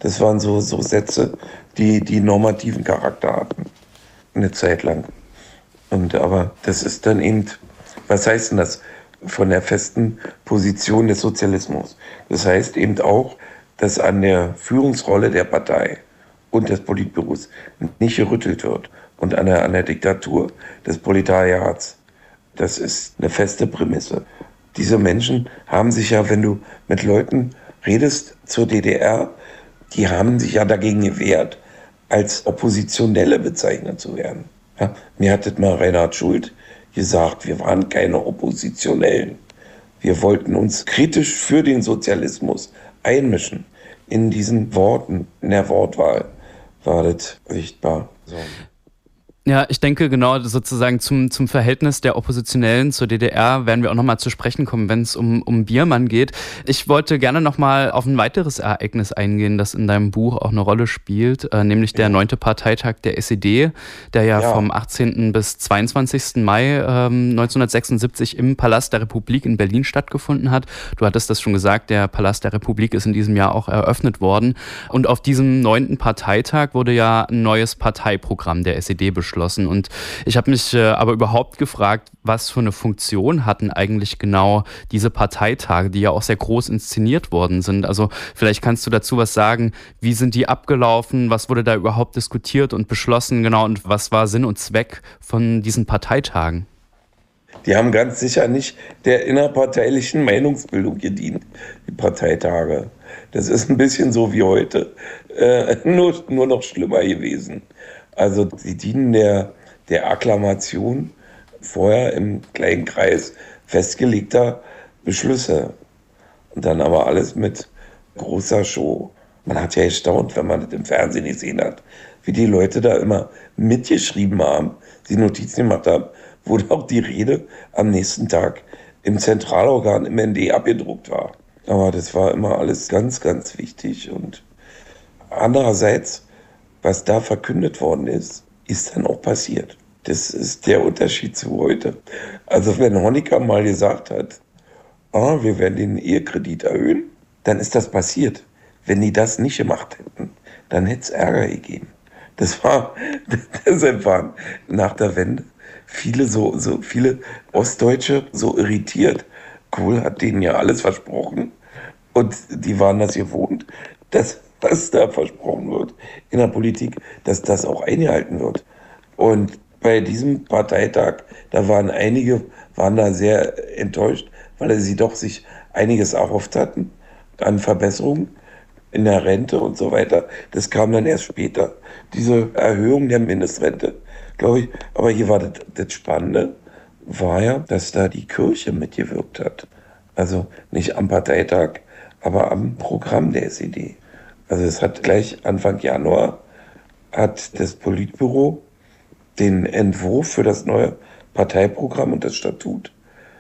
Das waren so Sätze, die normativen Charakter hatten. Eine Zeit lang. Aber das ist dann eben, was heißt denn das? Von der festen Position des Sozialismus. Das heißt eben auch, dass an der Führungsrolle der Partei und des Politbüros nicht gerüttelt wird und an der Diktatur des Proletariats. Das ist eine feste Prämisse. Diese Menschen haben sich ja, wenn du mit Leuten redest zur DDR, die haben sich ja dagegen gewehrt, als Oppositionelle bezeichnet zu werden. Ja, mir hat das mal Reinhard Schult gesagt, wir waren keine Oppositionellen. Wir wollten uns kritisch für den Sozialismus einmischen. In diesen Worten, in der Wortwahl war das sichtbar. So. Ja, ich denke genau sozusagen zum Verhältnis der Oppositionellen zur DDR werden wir auch nochmal zu sprechen kommen, wenn es um Biermann geht. Ich wollte gerne nochmal auf ein weiteres Ereignis eingehen, das in deinem Buch auch eine Rolle spielt, nämlich der 9. Parteitag der SED, der ja vom 18. bis 22. Mai 1976 im Palast der Republik in Berlin stattgefunden hat. Du hattest das schon gesagt, der Palast der Republik ist in diesem Jahr auch eröffnet worden. Und auf diesem 9. Parteitag wurde ja ein neues Parteiprogramm der SED beschlossen. Und ich habe mich aber überhaupt gefragt, was für eine Funktion hatten eigentlich genau diese Parteitage, die ja auch sehr groß inszeniert worden sind. Also vielleicht kannst du dazu was sagen, wie sind die abgelaufen, was wurde da überhaupt diskutiert und beschlossen, genau, und was war Sinn und Zweck von diesen Parteitagen? Die haben ganz sicher nicht der innerparteilichen Meinungsbildung gedient, die Parteitage. Das ist ein bisschen so wie heute, nur noch schlimmer gewesen. Also sie dienen der Akklamation vorher im kleinen Kreis festgelegter Beschlüsse. Und dann aber alles mit großer Show. Man hat ja gestaunt, wenn man das im Fernsehen gesehen hat, wie die Leute da immer mitgeschrieben haben, die Notizen gemacht haben, wurde auch die Rede am nächsten Tag im Zentralorgan im ND abgedruckt war. Aber das war immer alles ganz, ganz wichtig. Und andererseits, was da verkündet worden ist, ist dann auch passiert. Das ist der Unterschied zu heute. Also wenn Honecker mal gesagt hat, wir werden den Ehekredit erhöhen, dann ist das passiert. Wenn die das nicht gemacht hätten, dann hätte es Ärger gegeben. Deshalb waren nach der Wende viele viele Ostdeutsche so irritiert. Kohl hat denen ja alles versprochen und die waren das gewohnt, dass was da versprochen wird in der Politik, dass das auch eingehalten wird. Und bei diesem Parteitag, da waren einige da sehr enttäuscht, weil sie doch sich einiges erhofft hatten an Verbesserungen in der Rente und so weiter. Das kam dann erst später. Diese Erhöhung der Mindestrente, glaube ich. Aber hier war das Spannende, war ja, dass da die Kirche mitgewirkt hat. Also nicht am Parteitag, aber am Programm der SED. Also es hat gleich Anfang Januar hat das Politbüro den Entwurf für das neue Parteiprogramm und das Statut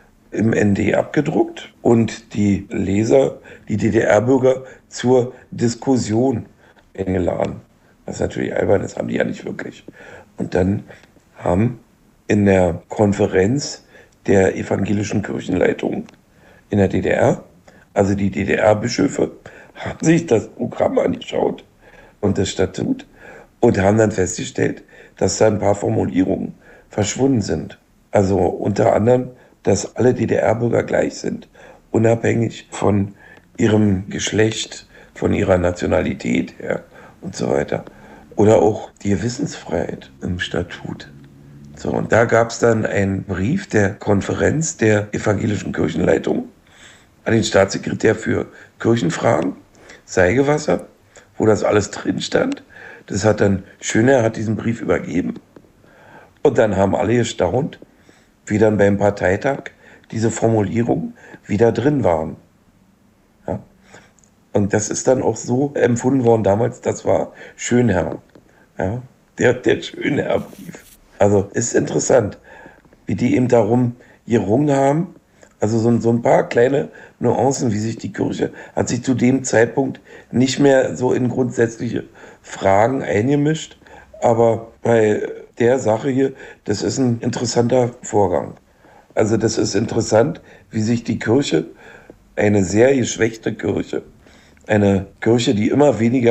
im ND abgedruckt und die Leser, die DDR-Bürger zur Diskussion eingeladen. Was natürlich albern ist, haben die ja nicht wirklich. Und dann haben in der Konferenz der evangelischen Kirchenleitung in der DDR, also die DDR-Bischöfe, haben sich das Programm angeschaut und das Statut und haben dann festgestellt, dass da ein paar Formulierungen verschwunden sind. Also unter anderem, dass alle DDR-Bürger gleich sind, unabhängig von ihrem Geschlecht, von ihrer Nationalität her und so weiter. Oder auch die Gewissensfreiheit im Statut. So, und da gab es dann einen Brief der Konferenz der evangelischen Kirchenleitung an den Staatssekretär für Kirchenfragen, Seigewasser, wo das alles drin stand. Das hat dann Schöner hat diesen Brief übergeben. Und dann haben alle gestaunt, wie dann beim Parteitag diese Formulierungen wieder drin waren. Ja? Und das ist dann auch so empfunden worden damals, das war Schönherr. Ja? Der Schönherr-Brief. Also ist interessant, wie die eben darum gerungen haben. Also so ein paar kleine Nuancen, wie sich die Kirche hat sich zu dem Zeitpunkt nicht mehr so in grundsätzliche Fragen eingemischt. Aber bei der Sache hier, das ist ein interessanter Vorgang. Also das ist interessant, wie sich die Kirche, eine sehr geschwächte Kirche, eine Kirche, die immer weniger